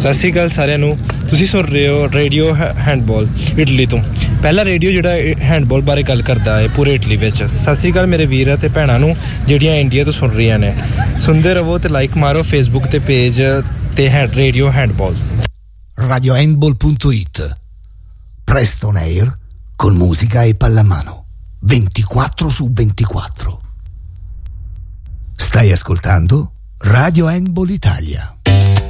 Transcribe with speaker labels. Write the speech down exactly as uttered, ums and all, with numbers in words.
Speaker 1: ਸਤਿ ਸ਼੍ਰੀ ਅਕਾਲ ਸਾਰਿਆਂ ਨੂੰ। ਤੁਸੀਂ ਸੁਣ ਰਹੇ ਹੋ ਰੇਡੀਓ ਹੈਂਡਬਾਲ ਇਟਲੀ ਤੋਂ। ਪਹਿਲਾ ਰੇਡੀਓ ਜਿਹੜਾ ਹੈਂਡਬਾਲ ਬਾਰੇ ਗੱਲ ਕਰਦਾ ਹੈ ਪੂਰੇ ਇਟਲੀ ਵਿੱਚ। ਸਤਿ ਸ਼੍ਰੀ ਅਕਾਲ ਮੇਰੇ ਵੀਰ ਅਤੇ ਭੈਣਾਂ ਨੂੰ ਜਿਹੜੀਆਂ ਇੰਡੀਆ ਤੋਂ ਸੁਣ ਰਹੀਆਂ ਨੇ। ਸੁਣਦੇ ਰਹੋ ਤੇ ਲਾਈਕ ਮਾਰੋ ਫੇਸਬੁੱਕ ਤੇ ਪੇਜ ਤੇ ਹੈ radio handball.
Speaker 2: radio handball punto it Presto on air con musica e pallamano ventiquattro su ventiquattro. Stai ascoltando Radio Handball Italia.